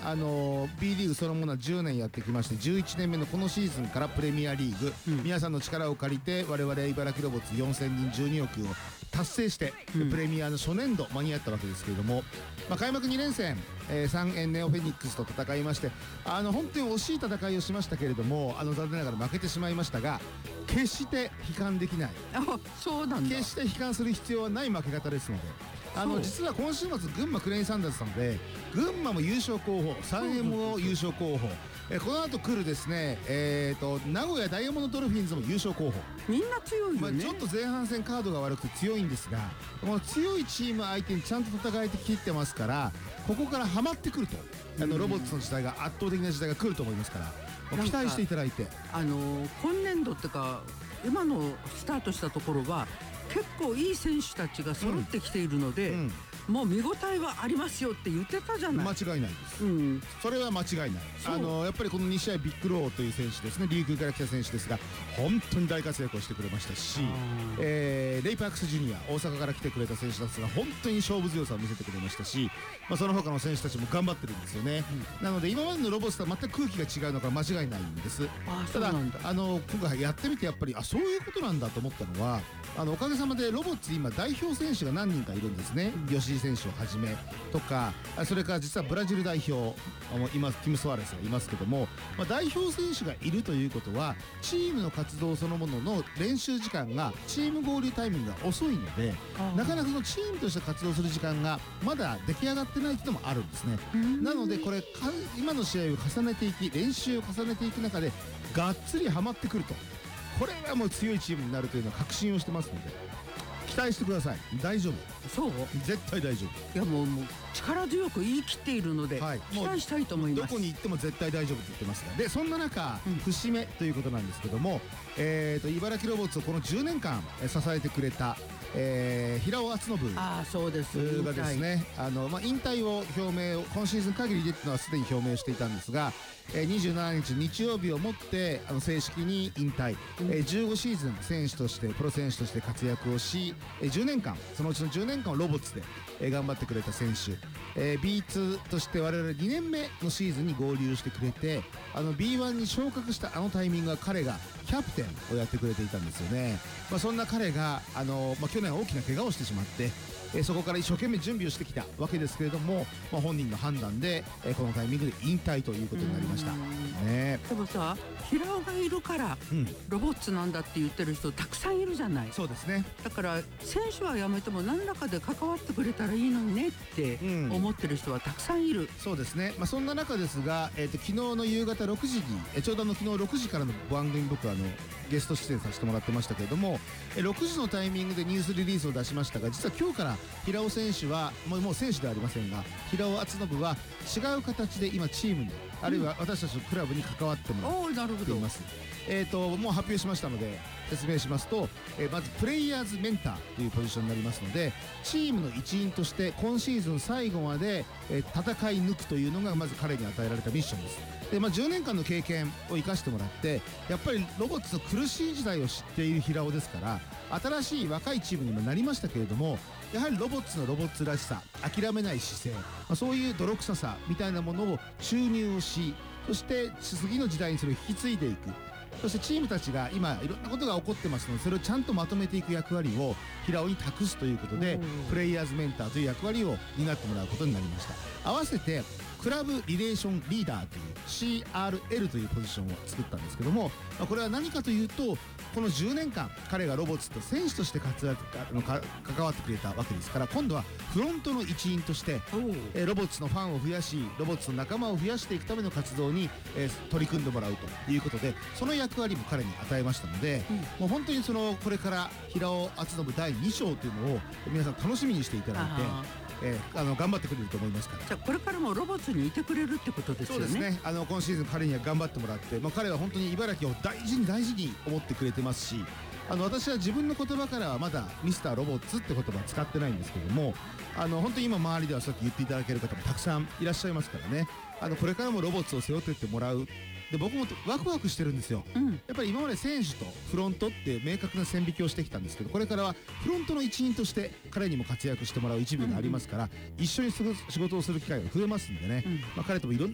B リーグそのものは10年やってきまして、11年目のこのシーズンからプレミアリーグ、皆さんの力を借りて我々茨城ロボッツ4000人12億を達成して、プレミアの初年度間に合ったわけですけれども、開幕2連戦、3円ネオフェニックスと戦いまして、本当に惜しい戦いをしましたけれども、残念ながら負けてしまいましたが、決して悲観できない。 そうなんだ。 決して悲観する必要はない負け方ですので、実は今週末群馬クレインサンダーズさんで、群馬も優勝候補、3円も優勝候補、この後来るですね、名古屋ダイヤモンドドルフィンズも優勝候補。 みんな強いよね。 ちょっと前半戦カードが悪くて強いんですが、この強いチーム相手にちゃんと戦えてきってますから、ここからハマってくると、ロボットの時代が圧倒的な時代が来ると思いますから、期待していただいて。 今年度ってか今のスタートしたところは結構いい選手たちが揃ってきているので、もう見応えはありますよって言ってたじゃない。 間違いないです、それは間違いない。やっぱりこの2試合ビッグローという選手ですね、琉球から来た選手ですが、本当に大活躍をしてくれましたし、レイ・パークスジュニア、大阪から来てくれた選手たちが本当に勝負強さを見せてくれましたし、その他の選手たちも頑張ってるんですよね、なので今までのロボットとは全く空気が違うのから間違いないんです。ただ今回やってみてやっぱりそういうことなんだと思ったのは、おかげさまでロボッツ今代表選手が何人かいるんですね。吉井選手をはじめとか、それから実はブラジル代表今ティム・ソアレスがいますけども、代表選手がいるということはチームの活動そのものの練習時間がチーム合流タイミングが遅いので、なかなかそのチームとして活動する時間がまだ出来上がってないっていうのもあるんですね。なのでこれ今の試合を重ねていき、練習を重ねていく中でがっつりハマってくると、これはもう強いチームになるというのは確信をしてますので、期待してください。大丈夫。 そう、 絶対大丈夫。 いやもう力強く言い切っているので、期待したいと思います。 どこに行っても絶対大丈夫って言ってますが、でそんな中、節目ということなんですけども、茨城ロボッツをこの10年間支えてくれた平尾敦信そうですがですね、引退を表明を今シーズン限りでっていうのはすでに表明していたんですが、27日日曜日をもって正式に引退、15シーズン選手としてプロ選手として活躍をし、10年間そのうちの10年間をロボッツで頑張ってくれた選手、B2 として我々2年目のシーズンに合流してくれて、B1 に昇格したタイミングは彼がキャプテンをやってくれていたんですよね。そんな彼が去年大きな怪我をしてしまって、そこから一生懸命準備をしてきたわけですけれども、本人の判断でこのタイミングで引退ということになりましたね。 でもさ、平尾がいるからロボッツなんだって言ってる人たくさんいるじゃない。 そうですね。 だから選手は辞めても何らかで関わってくれたらいいのにねって思ってる人はたくさんいる。 そうですね。そんな中ですが、昨日の夕方6時にちょうど昨日6時からの番組僕はゲスト出演させてもらってましたけれども、6時のタイミングでニュースリリースを出しましたが、実は今日から平尾選手はもう選手ではありませんが、平尾敦信は違う形で今チームに、あるいは私たちのクラブに関わってもらっています。もう発表しましたので説明しますと、まずプレイヤーズメンターというポジションになりますので、チームの一員として今シーズン最後まで戦い抜くというのがまず彼に与えられたミッションです。で10年間の経験を生かしてもらって、やっぱりロボッツの苦しい時代を知っている平尾ですから、新しい若いチームにもなりましたけれども、やはりロボッツのロボッツらしさ、諦めない姿勢、そういう泥臭さみたいなものを注入をし、そして次の時代にそれを引き継いでいく。そしてチームたちが今いろんなことが起こってますので、それをちゃんとまとめていく役割を平尾に託すということで、プレイヤーズメンターという役割を担ってもらうことになりました。合わせてクラブリレーションリーダーという CRL というポジションを作ったんですけども、これは何かというと、この10年間彼がロボッツと選手として関わってくれたわけですから、今度はフロントの一員としてロボッツのファンを増やし、ロボッツの仲間を増やしていくための活動に取り組んでもらうということで、その役割も彼に与えましたので、もう本当にこれから平尾敦信第2章というのを皆さん楽しみにしていただいて、頑張ってくれると思いますから。 じゃあこれからもロボッツにいてくれるってことですよね。 そうですね。今シーズン彼には頑張ってもらって、彼は本当に茨城を大事に大事に思ってくれてますし、私は自分の言葉からはまだミスターロボッツって言葉は使ってないんですけども、本当に今周りではさっき言っていただける方もたくさんいらっしゃいますからね。これからもロボッツを背負っていってもらう。で僕もワクワクしてるんですよ、やっぱり今まで選手とフロントって明確な線引きをしてきたんですけど、これからはフロントの一員として彼にも活躍してもらう一部がありますから、一緒に仕事をする機会が増えますんでね、彼ともいろんな